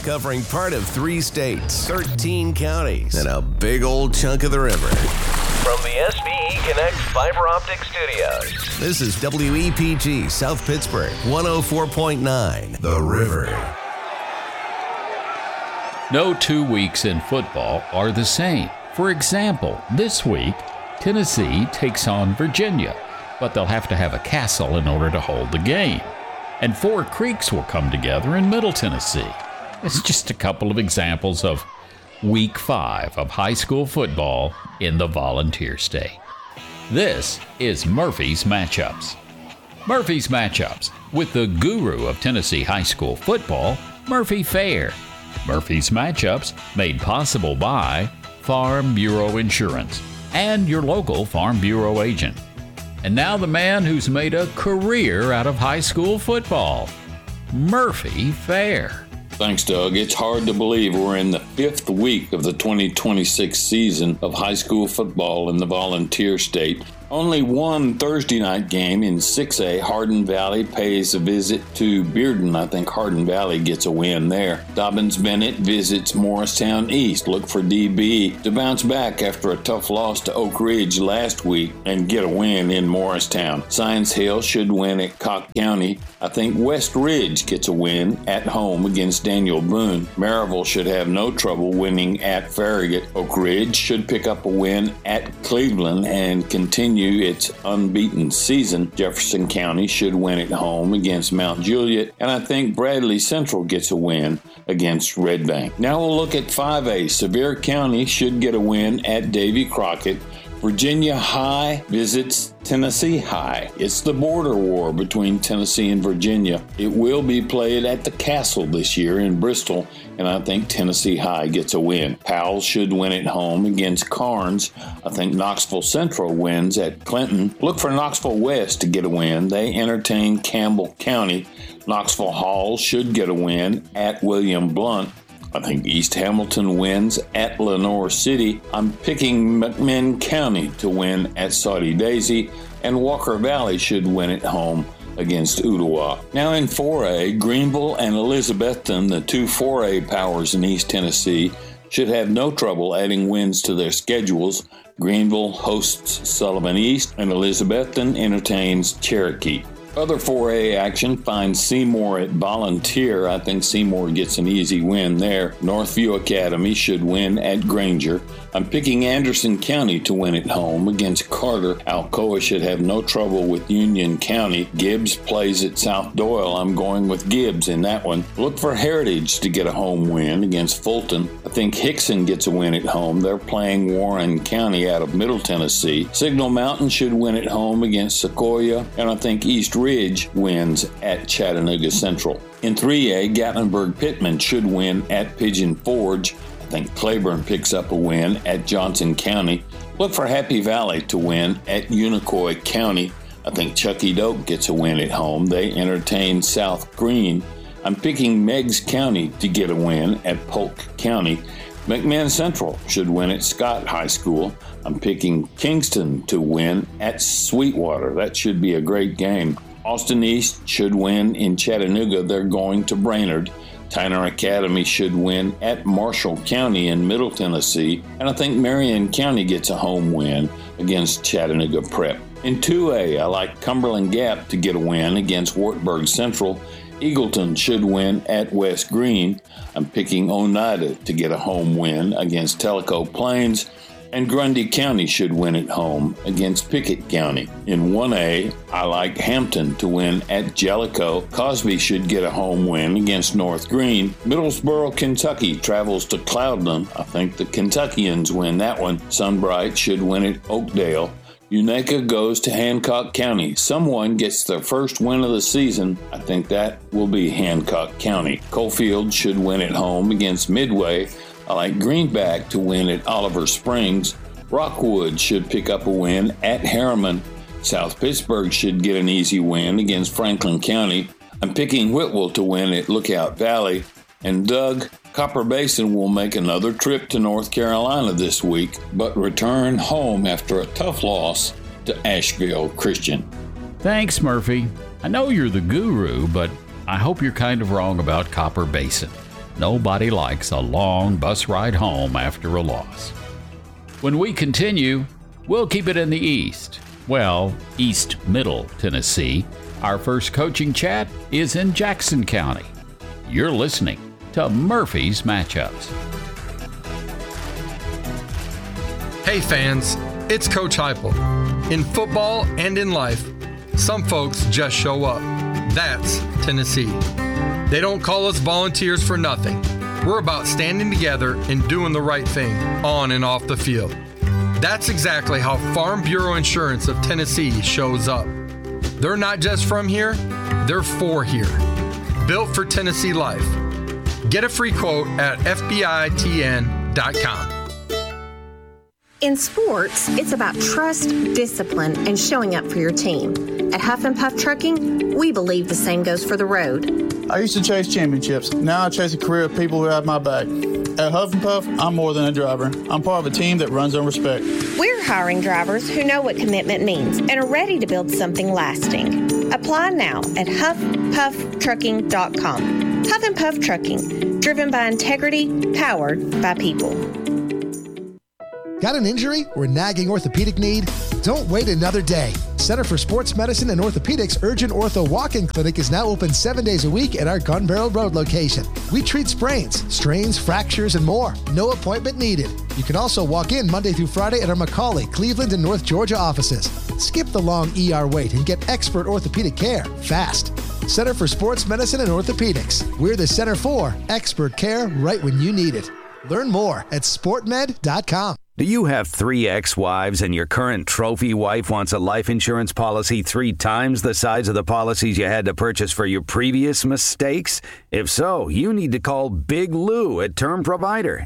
covering part of 3 states, 13 counties, and a big old chunk of the river. From the SBE Connect Fiber Optic Studios, this is WEPG South Pittsburgh, 104.9, The River. No 2 weeks in football are the same. For example, this week, Tennessee takes on Virginia, but they'll have to have a castle in order to hold the game. And 4 Creeks will come together in Middle Tennessee. It's just a couple of examples of Week 5 of high school football in the Volunteer State. This is Murphy's Matchups. Murphy's Matchups with the guru of Tennessee high school football, Murphy Fair. Murphy's Matchups made possible by Farm Bureau Insurance and your local Farm Bureau agent. And now the man who's made a career out of high school football, Murphy Fair. Thanks, Doug. It's hard to believe we're in the 5th week of the 2026 season of high school football in the Volunteer State. Only one Thursday night game in 6A. Hardin Valley pays a visit to Bearden. I think Hardin Valley gets a win there. Dobbins-Bennett visits Morristown East. Look for DB to bounce back after a tough loss to Oak Ridge last week and get a win in Morristown. Science Hill should win at Cocke County. I think West Ridge gets a win at home against Daniel Boone. Maryville should have no trouble winning at Farragut. Oak Ridge should pick up a win at Cleveland and continue its unbeaten season. Jefferson County should win at home against Mount Juliet, and I think Bradley Central gets a win against Red Bank. Now we'll look at 5A. Sevier County should get a win at Davy Crockett. Virginia High visits Tennessee High. It's the border war between Tennessee and Virginia. It will be played at the Castle this year in Bristol, and I think Tennessee High gets a win. Powell should win at home against Carnes. I think Knoxville Central wins at Clinton. Look for Knoxville West to get a win. They entertain Campbell County. Knoxville Hall should get a win at William Blount. I think East Hamilton wins at Lenoir City. I'm picking McMinn County to win at Saudi Daisy, and Walker Valley should win at home against Ooltewah. Now in 4A, Greenville and Elizabethton, the 2 4A powers in East Tennessee, should have no trouble adding wins to their schedules. Greenville hosts Sullivan East, and Elizabethton entertains Cherokee. Other 4A action finds Seymour at Volunteer. I think Seymour gets an easy win there. Northview Academy should win at Granger. I'm picking Anderson County to win at home against Carter. Alcoa should have no trouble with Union County. Gibbs plays at South Doyle. I'm going with Gibbs in that one. Look for Heritage to get a home win against Fulton. I think Hickson gets a win at home. They're playing Warren County out of Middle Tennessee. Signal Mountain should win at home against Sequoia. And I think East Ridge wins at Chattanooga Central. In 3A, Gatlinburg-Pittman should win at Pigeon Forge. I think Claiborne picks up a win at Johnson County. Look for Happy Valley to win at Unicoi County. I think Chucky Doak gets a win at home. They entertain South Green. I'm picking Meigs County to get a win at Polk County. McMinn Central should win at Scott High School. I'm picking Kingston to win at Sweetwater. That should be a great game. Austin East should win in Chattanooga. They're going to Brainerd. Tyner Academy should win at Marshall County in Middle Tennessee. And I think Marion County gets a home win against Chattanooga Prep. In 2A, I like Cumberland Gap to get a win against Wartburg Central. Eagleton should win at West Green. I'm picking Oneida to get a home win against Tellico Plains. And Grundy County should win at home against Pickett County. In 1A, I like Hampton to win at Jellicoe. Cosby should get a home win against North Green. Middlesboro, Kentucky travels to Cloudland. I think the Kentuckians win that one. Sunbright should win at Oakdale. Unaka goes to Hancock County. Someone gets their first win of the season. I think that will be Hancock County. Coalfield should win at home against Midway. I like Greenback to win at Oliver Springs. Rockwood should pick up a win at Harriman. South Pittsburgh should get an easy win against Franklin County. I'm picking Whitwell to win at Lookout Valley. And Doug, Copper Basin will make another trip to North Carolina this week, but return home after a tough loss to Asheville Christian. Thanks, Murphy. I know you're the guru, but I hope you're kind of wrong about Copper Basin. Nobody likes a long bus ride home after a loss. When we continue, we'll keep it in the East. Well, East Middle Tennessee. Our first coaching chat is in Jackson County. You're listening to Murphy's Matchups. Hey fans, it's Coach Heupel. In football and in life, some folks just show up. That's Tennessee. They don't call us volunteers for nothing. We're about standing together and doing the right thing on and off the field. That's exactly how Farm Bureau Insurance of Tennessee shows up. They're not just from here, they're for here. Built for Tennessee life. Get a free quote at FBITN.com. In sports, it's about trust, discipline, and showing up for your team. At Huff and Puff Trucking, we believe the same goes for the road. I used to chase championships. Now I chase a career of people who have my back. At Huff and Puff, I'm more than a driver. I'm part of a team that runs on respect. We're hiring drivers who know what commitment means and are ready to build something lasting. Apply now at huffpufftrucking.com. Huff and Puff Trucking, driven by integrity, powered by people. Got an injury or nagging orthopedic need? Don't wait another day. Center for Sports Medicine and Orthopedics Urgent Ortho Walk-In Clinic is now open 7 days a week at our Gun Barrel Road location. We treat sprains, strains, fractures, and more. No appointment needed. You can also walk in Monday through Friday at our McCauley, Cleveland, and North Georgia offices. Skip the long ER wait and get expert orthopedic care fast. Center for Sports Medicine and Orthopedics. We're the center for expert care right when you need it. Learn more at sportmed.com. Do you have 3 ex-wives and your current trophy wife wants a life insurance policy 3 times the size of the policies you had to purchase for your previous mistakes? If so, you need to call Big Lou at Term Provider,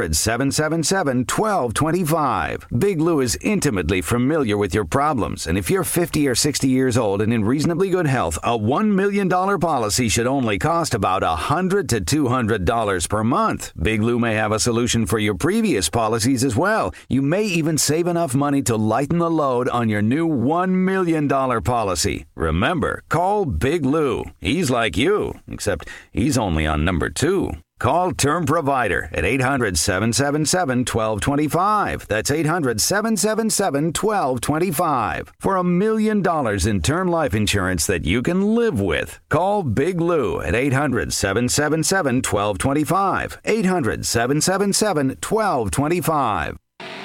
800-777-1225. Big Lou is intimately familiar with your problems, and if you're 50 or 60 years old and in reasonably good health, a $1 million policy should only cost about $100 to $200 per month. Big Lou may have a solution for your previous policies as well. You may even save enough money to lighten the load on your new $1 million policy. Remember, call Big Lou. He's like you, except he's only on number 2. Call Term Provider at 800-777-1225. That's 800-777-1225. For $1 million in term life insurance that you can live with. Call Big Lou at 800-777-1225. 800-777-1225.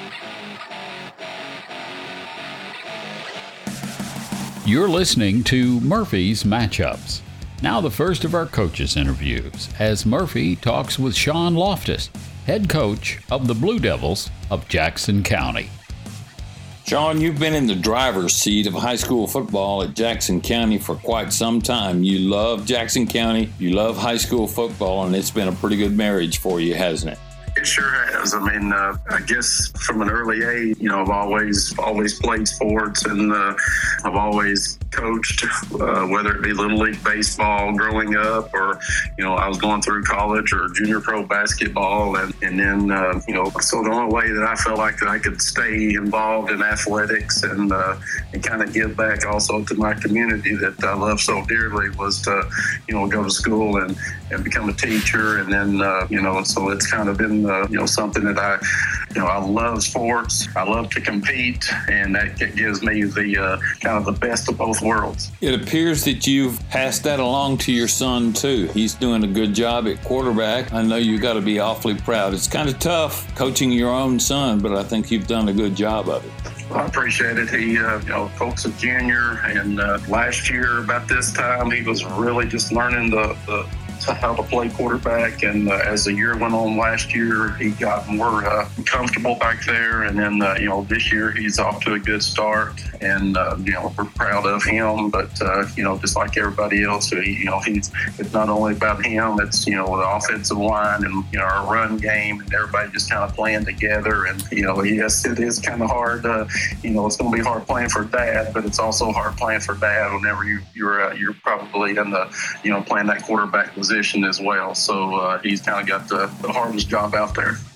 You're listening to Murphy's Matchups. Now the first of our coaches' interviews, as Murphy talks with Sean Loftus, head coach of the Blue Devils of Jackson County. Sean, you've been in the driver's seat of high school football at Jackson County for quite some time. You love Jackson County, you love high school football, and it's been a pretty good marriage for you, hasn't it? It sure has. I mean, I guess from an early age, I've always played sports, and I've always coached, whether it be Little League baseball growing up, or, I was going through college or junior pro basketball. And then, so the only way that I felt like that I could stay involved in athletics and kind of give back also to my community that I love so dearly was to, go to school and become a teacher. And then, so it's kind of been, something that I love sports. I love to compete, and that gives me the kind of the best of both worlds. It appears that you've passed that along to your son, too. He's doing a good job at quarterback. I know you got to be awfully proud. It's kind of tough coaching your own son, but I think you've done a good job of it. I appreciate it. He, Colt's a junior, and last year about this time, he was really just learning how to play quarterback, and as the year went on last year, he got more comfortable back there, and then this year he's off to a good start, and we're proud of him. But just like everybody else, it's not only about him, it's the offensive line and our run game, and everybody just kind of playing together. And yes, it is kind of hard. It's going to be hard playing for Dad, but it's also hard playing for Dad whenever you're probably in the playing that quarterback position as well. So he's kind of got the hardest job out there.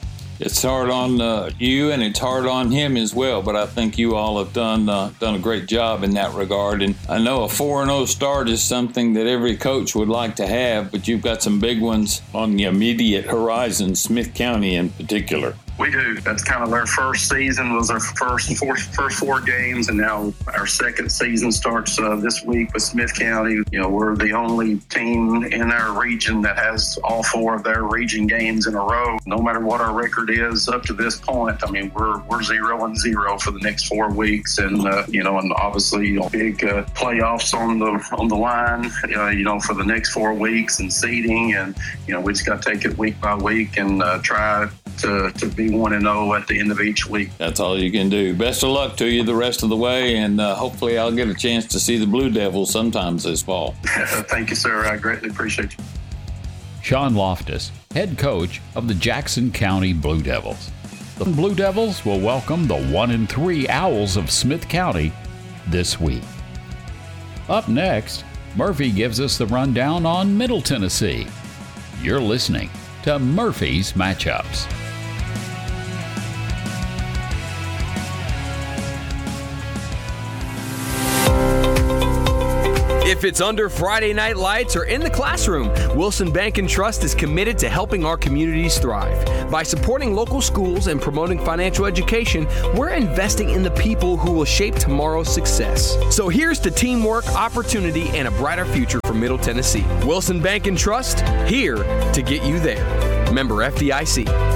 It's hard on you, and it's hard on him as well. But I think you all have done a great job in that regard. And I know a 4-0 start is something that every coach would like to have, but you've got some big ones on the immediate horizon, Smith County in particular. We do. That's kind of their first season, was our first four games, and now our second season starts this week with Smith County. You know, we're the only team in our region that has all 4 of their region games in a row. No matter what our record is up to this point, I mean, we're 0-0 for the next 4 weeks, and and obviously big playoffs on the line, for the next 4 weeks, and seeding, and we just got to take it week by week and try to be 1-0 at the end of each week. That's all you can do. Best of luck to you the rest of the way, and hopefully I'll get a chance to see the Blue Devils sometimes this fall. Thank you, sir. I greatly appreciate you. Sean Loftus, head coach of the Jackson County Blue Devils. The Blue Devils will welcome the 1-3 Owls of Smith County this week. Up next, Murphy gives us the rundown on Middle Tennessee. You're listening to Murphy's Matchups. If it's under Friday night lights or in the classroom, Wilson Bank & Trust is committed to helping our communities thrive. By supporting local schools and promoting financial education, we're investing in the people who will shape tomorrow's success. So here's to teamwork, opportunity, and a brighter future for Middle Tennessee. Wilson Bank & Trust, here to get you there. Member FDIC.